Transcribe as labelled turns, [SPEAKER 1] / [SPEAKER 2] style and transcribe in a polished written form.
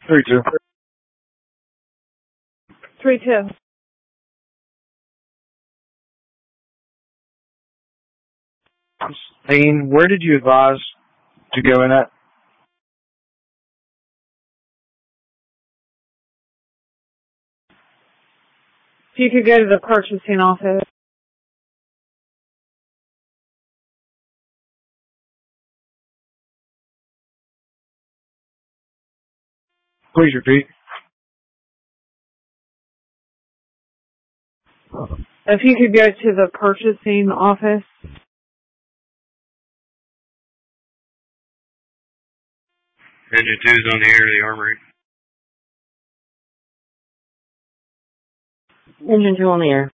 [SPEAKER 1] 3-2.
[SPEAKER 2] 3-2.
[SPEAKER 1] Dean, where did you advise to go in at?
[SPEAKER 2] If you could go to the purchasing office.
[SPEAKER 1] Please repeat.
[SPEAKER 2] If you could go to the purchasing office.
[SPEAKER 3] Engine 2 is on the air to the armory.
[SPEAKER 4] Engine 2 on the air.